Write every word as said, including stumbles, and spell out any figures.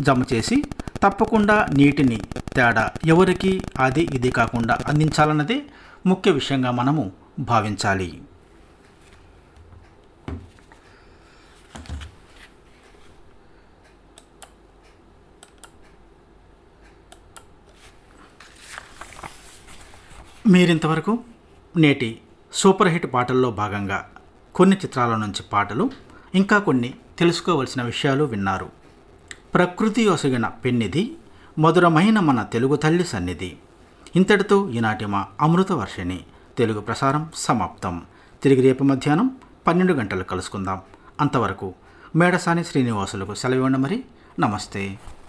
జమ చేసి తప్పకుండా నీటిని తేడా ఎవరికి అది ఇది కాకుండా అందించాలన్నదే ముఖ్య విషయంగా మనము భావించాలి. మీరింతవరకు నేటి సూపర్ హిట్ పాటల్లో భాగంగా కొన్ని చిత్రాల నుంచి పాటలు, ఇంకా కొన్ని తెలుసుకోవలసిన విషయాలు విన్నారు. ప్రకృతి ఒసగిన పెన్నిధి, మధురమైన మన తెలుగు తల్లి సన్నిధి. ఇంతటితో ఈనాటి మా అమృత వర్షిణి తెలుగు ప్రసారం సమాప్తం. తిరిగి రేపు మధ్యాహ్నం పన్నెండు గంటలు కలుసుకుందాం. అంతవరకు మేడసాని శ్రీనివాసులకు సెలవు ఇవ్వండి. మరి నమస్తే.